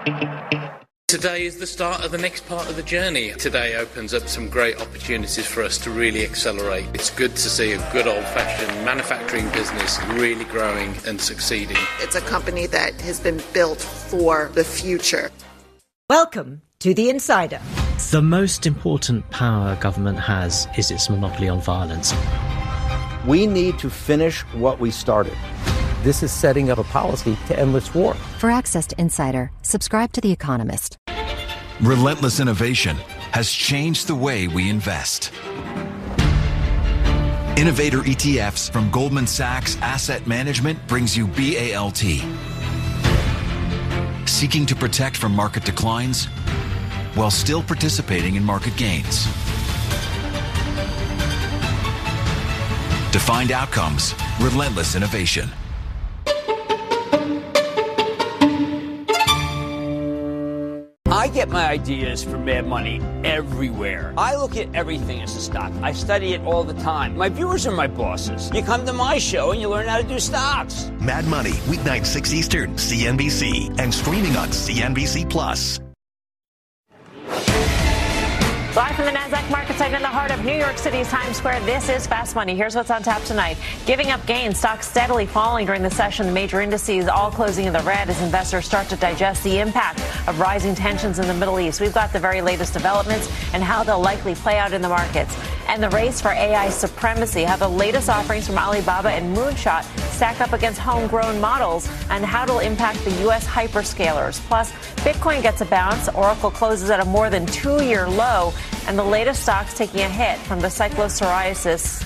Today is the start of the next part of the journey. Today opens up some great opportunities for us to really accelerate. It's good to see a good old-fashioned manufacturing business really growing and succeeding. It's a company that has been built for the future. Welcome to The Insider. The most important power government has is its monopoly on violence. We need to finish what we started. This is setting up a policy to end this war. For access to Insider, subscribe to The Economist. Relentless innovation has changed the way we invest. Innovator ETFs from Goldman Sachs Asset Management brings you BALT. Seeking to protect from market declines while still participating in market gains. Defined outcomes, relentless innovation. I get my ideas from Mad Money everywhere. I look at everything as a stock. I study it all the time. My viewers are my bosses. You come to my show and you learn how to do stocks. Mad Money, weeknight 6 Eastern, CNBC, and streaming on CNBC Plus. Live from the NASDAQ market site in the heart of New York City's Times Square, this is Fast Money. Here's what's on tap tonight. Giving up gains, stocks steadily falling during the session. The major indices all closing in the red as investors start to digest the impact of rising tensions in the Middle East. We've got the very latest developments and how they'll likely play out in the markets. And the race for AI supremacy, how the latest offerings from Alibaba and Moonshot stack up against homegrown models, and how it'll impact the U.S. hyperscalers. Plus, Bitcoin gets a bounce. Oracle closes at a more than 2-year low. And the latest stocks taking a hit from the cyclosporiasis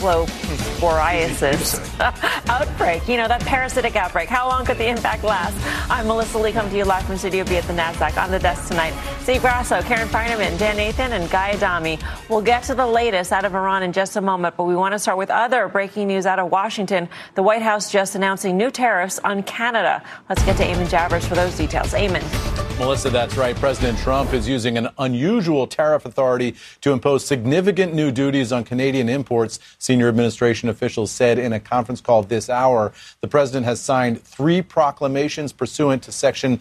outbreak. You know, that parasitic outbreak. How long could the impact last? I'm Melissa Lee, coming to you live from Studio B at the NASDAQ. On the desk tonight, Steve Grasso, Karen Feinerman, Dan Nathan, and Guy Adami. We'll get to the latest out of Iran in just a moment, but we want to start with other breaking news out of Washington. The White House just announcing new tariffs on Canada. Let's get to Eamon Javers for those details. Eamon. Melissa, that's right. President Trump is using an unusual tariff authority to impose significant new duties on Canadian imports, senior administration officials said in a conference call this hour. The president has signed 3 proclamations pursuant to Section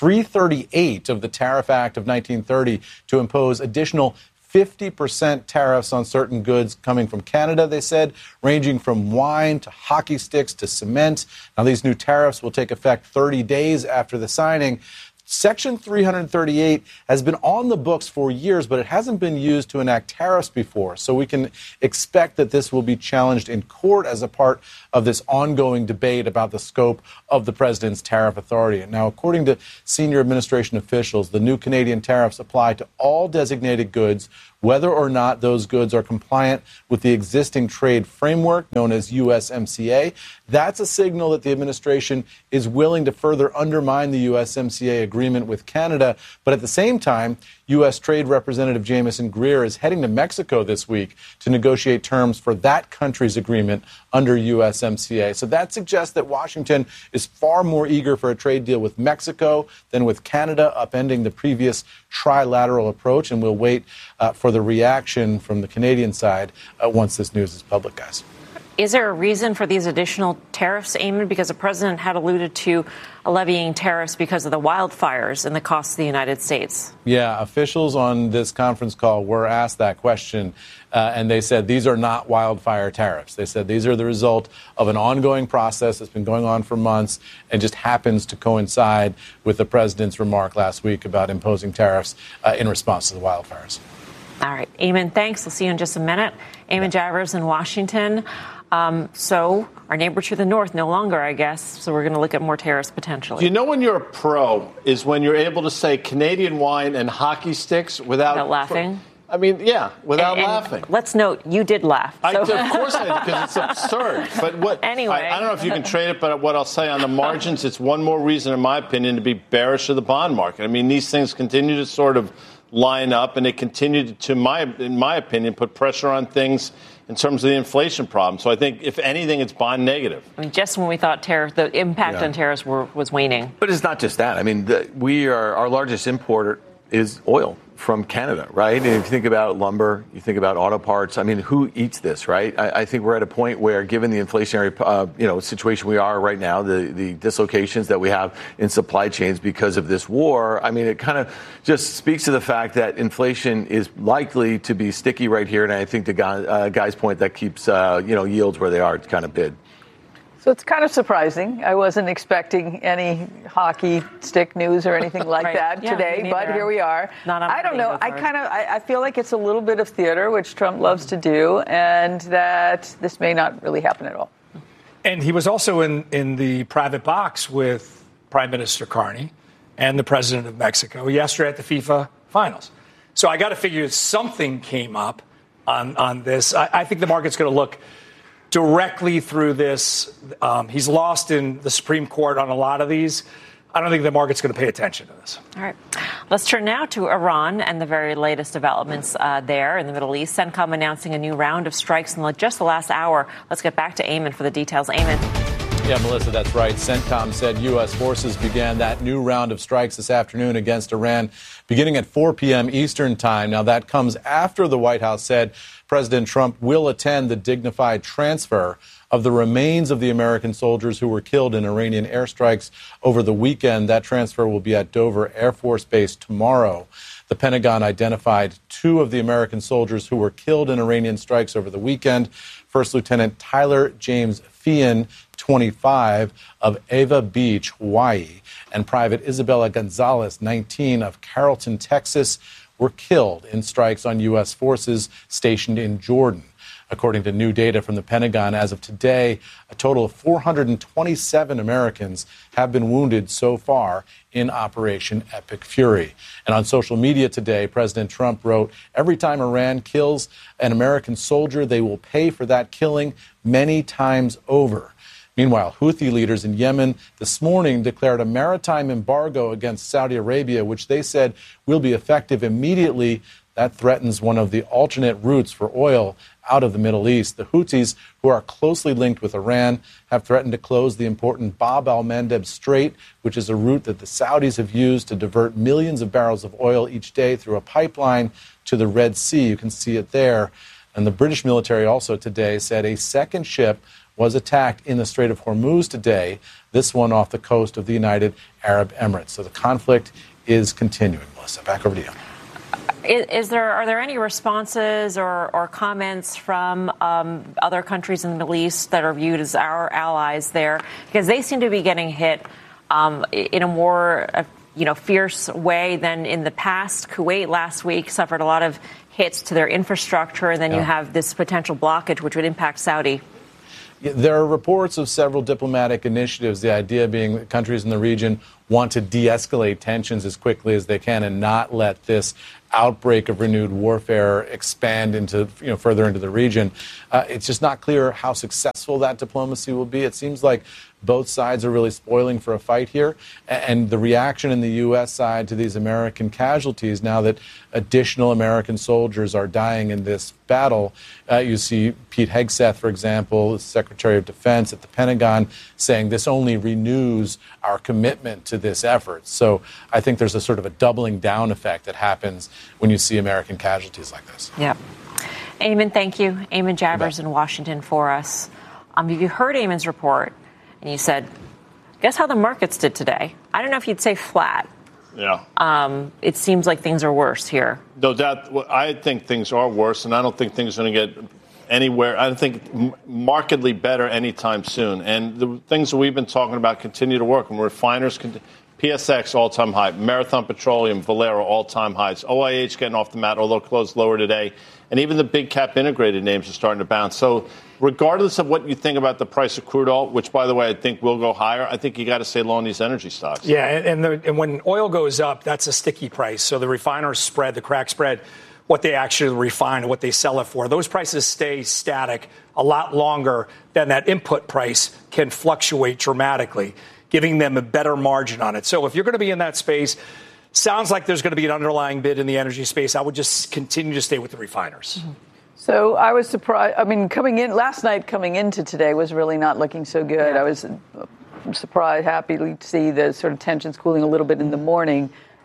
338 of the Tariff Act of 1930 to impose additional 50% tariffs on certain goods coming from Canada, they said, ranging from wine to hockey sticks to cement. Now, these new tariffs will take effect 30 days after the signing. Section 338 has been on the books for years, but it hasn't been used to enact tariffs before. So we can expect that this will be challenged in court as a part of this ongoing debate about the scope of the president's tariff authority. Now, according to senior administration officials, the new Canadian tariffs apply to all designated goods, whether or not those goods are compliant with the existing trade framework known as USMCA. That's a signal that the administration is willing to further undermine the USMCA agreement with Canada. But at the same time, U.S. Trade Representative Jamieson Greer is heading to Mexico this week to negotiate terms for that country's agreement under USMCA. So that suggests that Washington is far more eager for a trade deal with Mexico than with Canada, upending the previous trilateral approach. And we'll wait for the reaction from the Canadian side once this news is public, guys. Is there a reason for these additional tariffs, Eamon? Because the president had alluded to levying tariffs because of the wildfires and the cost to the United States. Yeah, officials on this conference call were asked that question, and they said these are not wildfire tariffs. They said these are the result of an ongoing process that's been going on for months and just happens to coincide with the president's remark last week about imposing tariffs in response to the wildfires. All right, Eamon, thanks. We'll see you in just a minute. Eamon Javers in Washington. So our neighbor to the north, no longer, I guess. So we're going to look at more tariffs potentially. You know when you're a pro is when you're able to say Canadian wine and hockey sticks without laughing? I mean, yeah, without laughing. Let's note, you did laugh. So. Of course I did, because it's absurd. But what? Anyway. I don't know if you can trade it, but what I'll say on the margins, it's one more reason, in my opinion, to be bearish of the bond market. I mean, these things continue to sort of line up, and they continue to, in my opinion, put pressure on things in terms of the inflation problem. So I think, if anything, it's bond negative. I mean, just when we thought the impact on tariffs was waning. But it's not just that. I mean, our largest importer is oil from Canada, right? And if you think about lumber, you think about auto parts. I mean, who eats this, right? I think we're at a point where, given the inflationary, situation we are right now, the dislocations that we have in supply chains because of this war, I mean, it kind of just speaks to the fact that inflation is likely to be sticky right here. And I think the guy's point that keeps, yields where they are kind of bid. So it's kind of surprising. I wasn't expecting any hockey stick news or anything like that today, but here we are. I don't know. I feel like it's a little bit of theater, which Trump loves to do, and that this may not really happen at all. And he was also in the private box with Prime Minister Carney and the president of Mexico yesterday at the FIFA finals. So I got to figure something came up on this. I think the market's going to look directly through this. He's lost in the Supreme Court on a lot of these. I don't think the market's going to pay attention to this. All right. Let's turn now to Iran and the very latest developments there in the Middle East. CENTCOM announcing a new round of strikes in just the last hour. Let's get back to Eamon for the details. Eamon. Yeah, Melissa, that's right. CENTCOM said U.S. forces began that new round of strikes this afternoon against Iran beginning at 4 p.m. Eastern time. Now, that comes after the White House said President Trump will attend the dignified transfer of the remains of the American soldiers who were killed in Iranian airstrikes over the weekend. That transfer will be at Dover Air Force Base tomorrow. The Pentagon identified 2 of the American soldiers who were killed in Iranian strikes over the weekend. First Lieutenant Tyler James Feehan, 25, of Ava Beach, Hawaii, and Private Isabella Gonzalez, 19, of Carrollton, Texas, were killed in strikes on U.S. forces stationed in Jordan. According to new data from the Pentagon, as of today, a total of 427 Americans have been wounded so far in Operation Epic Fury. And on social media today, President Trump wrote, "Every time Iran kills an American soldier, they will pay for that killing many times over." Meanwhile, Houthi leaders in Yemen this morning declared a maritime embargo against Saudi Arabia, which they said will be effective immediately. That threatens one of the alternate routes for oil out of the Middle East. The Houthis, who are closely linked with Iran, have threatened to close the important Bab al-Mandeb Strait, which is a route that the Saudis have used to divert millions of barrels of oil each day through a pipeline to the Red Sea. You can see it there. And the British military also today said a second ship was attacked in the Strait of Hormuz today, this one off the coast of the United Arab Emirates. So the conflict is continuing. Melissa, back over to you. Are there any responses or comments from other countries in the Middle East that are viewed as our allies there? Because they seem to be getting hit in a more fierce way than in the past. Kuwait last week suffered a lot of hits to their infrastructure, and then you have this potential blockage which would impact Saudi. There are reports of several diplomatic initiatives, the idea being that countries in the region want to de-escalate tensions as quickly as they can and not let this outbreak of renewed warfare expand into, further into the region. It's just not clear how successful that diplomacy will be. It seems like both sides are really spoiling for a fight here. And the reaction in the U.S. side to these American casualties, now that additional American soldiers are dying in this battle, you see Pete Hegseth, for example, the Secretary of Defense at the Pentagon, saying this only renews our commitment to this effort. So I think there's a sort of a doubling down effect that happens when you see American casualties like this. Yeah. Eamon, thank you. Eamon Javers in Washington for us. You heard Eamon's report, and you said, guess how the markets did today? I don't know if you'd say flat. Yeah. It seems like things are worse here. No doubt. I think things are worse, and I don't think things are going to get anywhere. I don't think markedly better anytime soon. And the things that we've been talking about continue to work. And refiners, PSX all-time high, Marathon Petroleum, Valero all-time highs, OIH getting off the mat, although closed lower today. And even the big cap integrated names are starting to bounce. So regardless of what you think about the price of crude oil, which, by the way, I think will go higher, I think you got to stay long these energy stocks. Yeah, and when oil goes up, that's a sticky price. So the refiners spread, the crack spread, what they actually refine and what they sell it for, those prices stay static a lot longer than that input price can fluctuate dramatically, giving them a better margin on it. So if you're going to be in that space, sounds like there's going to be an underlying bid in the energy space. I would just continue to stay with the refiners. Mm-hmm. So I was surprised. I mean, coming into today was really not looking so good. Yeah. I was surprised, happy to see the sort of tensions cooling a little bit in the morning.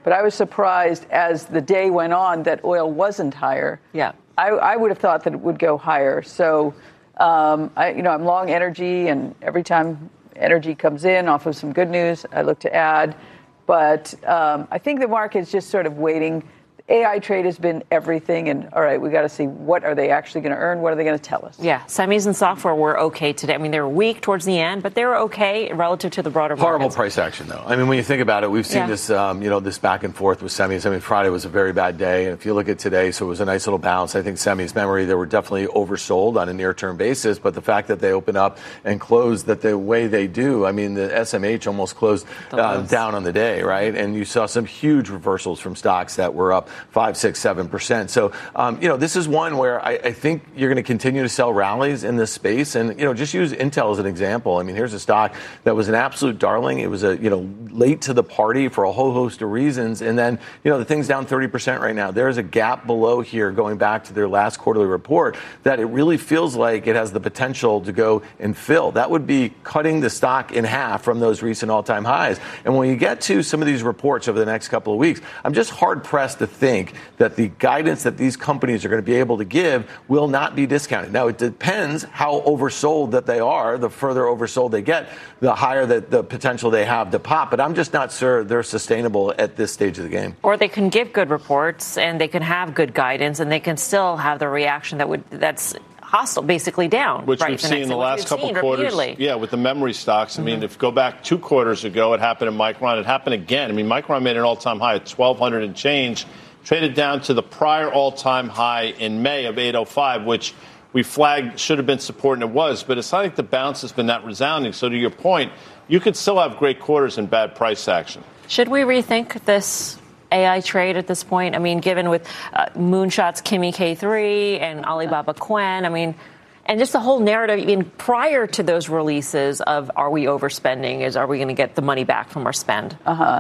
But I was surprised as the day went on that oil wasn't higher. Yeah. I would have thought that it would go higher. So, I'm long energy, and every time energy comes in off of some good news, I look to add. But I think the market's just sort of waiting. AI trade has been everything, and all right, we got to see what are they actually going to earn, what are they going to tell us. Yeah, semis and software were okay today. I mean, they were weak towards the end, but they were okay relative to the broader market. Horrible price action, though. I mean, when you think about it, we've seen this, this back and forth with semis. I mean, Friday was a very bad day, and if you look at today, so it was a nice little bounce. I think semis memory, they were definitely oversold on a near-term basis, but the fact that they open up and close that the way they do, I mean, the SMH almost closed down on the day, right? And you saw some huge reversals from stocks that were up 5, 6, 7%. So, this is one where I think you're going to continue to sell rallies in this space. And, just use Intel as an example. I mean, here's a stock that was an absolute darling. It was late to the party for a whole host of reasons. And then, the thing's down 30% right now. There's a gap below here going back to their last quarterly report that it really feels like it has the potential to go and fill. That would be cutting the stock in half from those recent all-time highs. And when you get to some of these reports over the next couple of weeks, I'm just hard-pressed to think that the guidance that these companies are going to be able to give will not be discounted. Now, it depends how oversold that they are. The further oversold they get, the higher the potential they have to pop. But I'm just not sure they're sustainable at this stage of the game. Or they can give good reports, and they can have good guidance, and they can still have the reaction that's hostile, basically down. Which we've seen in the last couple quarters. Repeatedly. Yeah, with the memory stocks. I mean, if you go back 2 quarters ago, it happened in Micron. It happened again. I mean, Micron made an all-time high at 1,200 and change. Traded down to the prior all-time high in May of 805, which we flagged should have been support, and it was. But it's not like the bounce has been that resounding. So to your point, you could still have great quarters and bad price action. Should we rethink this AI trade at this point? I mean, given with Moonshot's Kimi K3 and Alibaba Quen, I mean, and just the whole narrative, even prior to those releases of are we overspending, are we going to get the money back from our spend?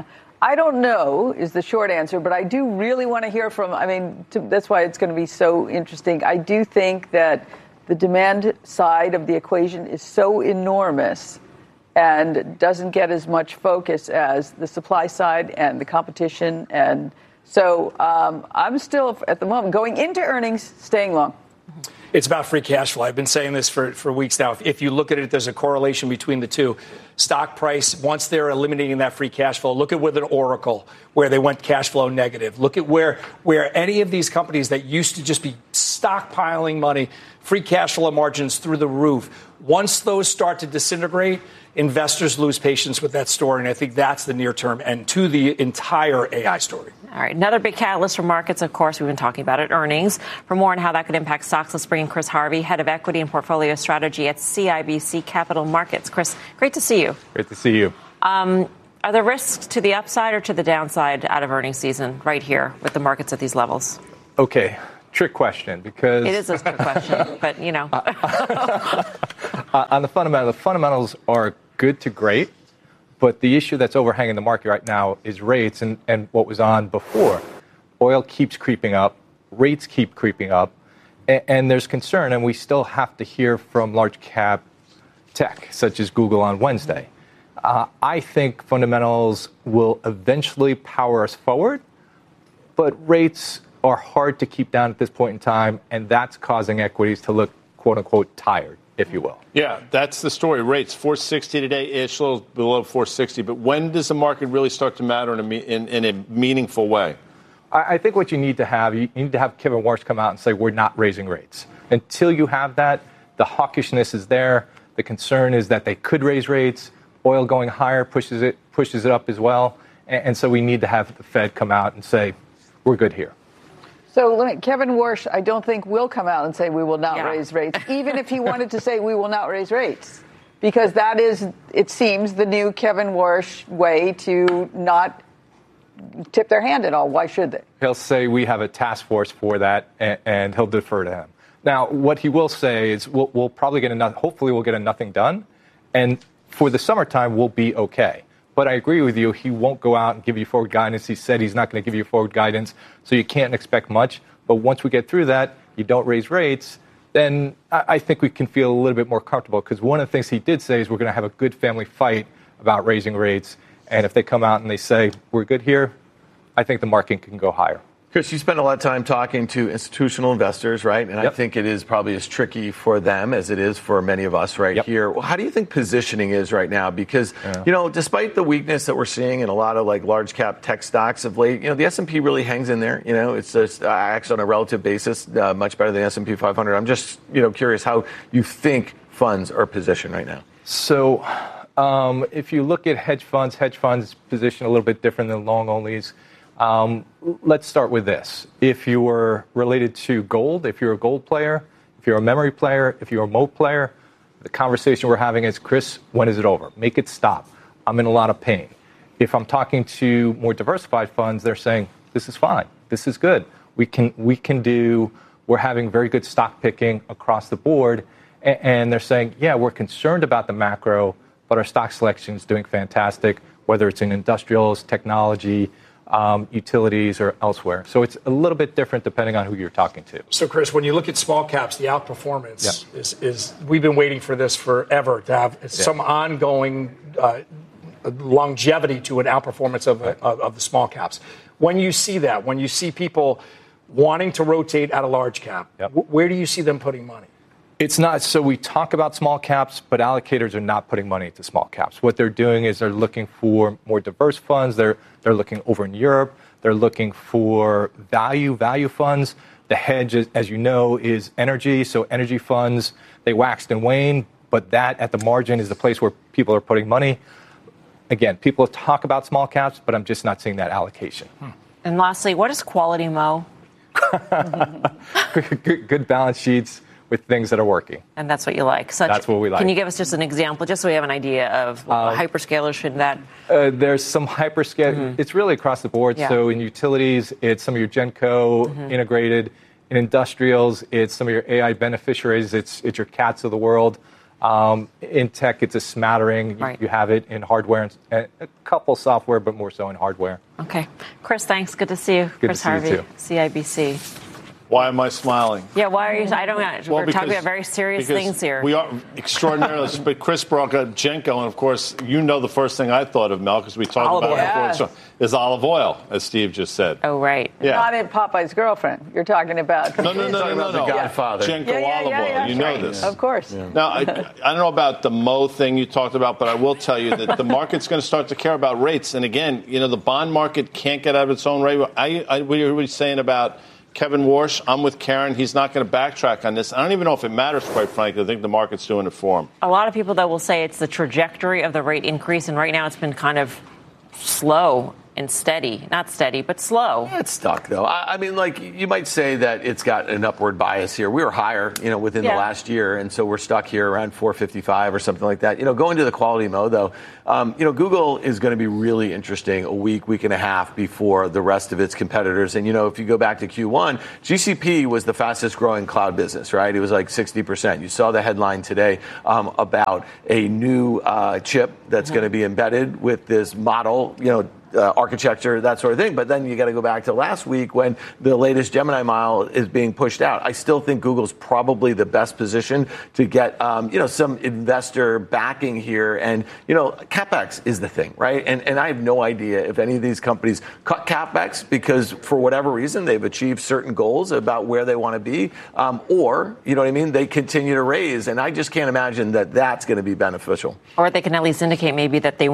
I don't know is the short answer, but I do really want to hear from, that's why it's going to be so interesting. I do think that the demand side of the equation is so enormous and doesn't get as much focus as the supply side and the competition. And so I'm still, at the moment, going into earnings, staying long. It's about free cash flow. I've been saying this for weeks now. If you look at it, there's a correlation between the two. Stock price, once they're eliminating that free cash flow, look at with an Oracle, where they went cash flow negative. Look at where any of these companies that used to just be stockpiling money, free cash flow margins through the roof. Once those start to disintegrate, investors lose patience with that story. And I think that's the near-term end to the entire AI story. All right. Another big catalyst for markets, of course, we've been talking about it, earnings. For more on how that could impact stocks, let's bring in Chris Harvey, head of equity and portfolio strategy at CIBC Capital Markets. Chris, great to see you. Great to see you. Are there risks to the upside or to the downside out of earnings season right here with the markets at these levels? Okay. Trick question, because it is a trick question, but on the fundamentals are good to great. But the issue that's overhanging the market right now is rates and what was on before. Oil keeps creeping up, rates keep creeping up, and there's concern, and we still have to hear from large cap tech, such as Google on Wednesday. I think fundamentals will eventually power us forward, but rates are hard to keep down at this point in time, and that's causing equities to look, quote unquote, tired, if you will. Yeah, that's the story. Rates, 460 today-ish, a little below 460. But when does the market really start to matter in a meaningful way? I think what you need to have Kevin Warsh come out and say, we're not raising rates. Until you have that, the hawkishness is there. The concern is that they could raise rates. Oil going higher pushes it up as well. And so we need to have the Fed come out and say, we're good here. So Kevin Warsh, I don't think will come out and say we will not raise rates, even if he wanted to say we will not raise rates, because that is, it seems, the new Kevin Warsh way to not tip their hand at all. Why should they? He'll say we have a task force for that, and he'll defer to him. Now, what he will say is we'll probably get hopefully we'll get a nothing done, and for the summertime we'll be okay. But I agree with you, he won't go out and give you forward guidance. He said he's not going to give you forward guidance, so you can't expect much. But once we get through that, you don't raise rates, then I think we can feel a little bit more comfortable, because one of the things he did say is we're going to have a good family fight about raising rates. And if they come out and they say, we're good here, I think the market can go higher. Chris, you spend a lot of time talking to institutional investors, right? And I think it is probably as tricky for them as it is for many of us here. Well, how do you think positioning is right now? Because, despite the weakness that we're seeing in a lot of like large cap tech stocks of late, the S&P really hangs in there. It's just actually on a relative basis, much better than the S&P 500. I'm just, curious how you think funds are positioned right now. So if you look at hedge funds position a little bit different than long onlys. Let's start with this. If you were related to gold, if you're a gold player, if you're a memory player, if you're a moat player, the conversation we're having is, Chris, when is it over? Make it stop. I'm in a lot of pain. If I'm talking to more diversified funds, they're saying, this is fine. This is good. We're having very good stock picking across the board. And they're saying, yeah, we're concerned about the macro, but our stock selection is doing fantastic, whether it's in industrials, technology, utilities, or elsewhere. So it's a little bit different depending on who you're talking to. So, Chris, when you look at small caps, the outperformance is we've been waiting for this forever to have some ongoing longevity to an outperformance of the small caps. When you see that, when you see people wanting to rotate out of large cap, where do you see them putting money? It's not. So we talk about small caps, but allocators are not putting money into small caps. What they're doing is they're looking for more diverse funds. They're looking over in Europe. They're looking for value funds. The hedge, as you know, is energy. So energy funds, they waxed and waned, but that at the margin is the place where people are putting money. Again, people talk about small caps, but I'm just not seeing that allocation. And lastly, what is quality Mo? Good balance sheets with things that are working. And that's what you like. That's what we like. Can you give us just an example, just so we have an idea of hyperscalers should that? There's some hyperscale. Mm-hmm. It's really across the board. Yeah. So in utilities, it's some of your Genco integrated. In industrials, it's some of your AI beneficiaries. It's your CATs of the world. In tech, it's a smattering. Right. You have it in hardware and a couple software, but more so in hardware. Okay. Chris, thanks. Good to see you. Good Chris to see Harvey, you too. CIBC. Why am I smiling? Yeah, why are you? I don't know. We're talking about very serious things here. We are extraordinarily. But Chris brought up Genco, and of course, the first thing I thought of, Mel, because we talked about it before, is olive oil, as Steve just said. Oh, right. Yeah. Not in Popeye's girlfriend. You're talking about. No. The Godfather. Genco olive oil. You know this. Of course. Yeah. Now, I don't know about the Mo thing you talked about, but I will tell you that the market's going to start to care about rates. And again, the bond market can't get out of its own rate. What are you saying about Kevin Warsh? I'm with Karen. He's not going to backtrack on this. I don't even know if it matters, quite frankly. I think the market's doing it for him. A lot of people, though, will say it's the trajectory of the rate increase, and right now it's been kind of slow and steady. Not steady, but slow. It's stuck, though. I mean, you might say that it's got an upward bias here. We were higher, within the last year, and so we're stuck here around 455 or something like that. Going to the quality Mo, though, Google is going to be really interesting a week and a half before the rest of its competitors. And, if you go back to Q1, GCP was the fastest growing cloud business, right? It was like 60%. You saw the headline today about a new chip that's going to be embedded with this model, architecture, that sort of thing. But then you got to go back to last week when the latest Gemini model is being pushed out. I still think Google's probably the best position to get, some investor backing here. And, CapEx is the thing, right? And I have no idea if any of these companies cut CapEx because for whatever reason they've achieved certain goals about where they want to be, or, they continue to raise. And I just can't imagine that that's going to be beneficial. Or they can at least indicate maybe that they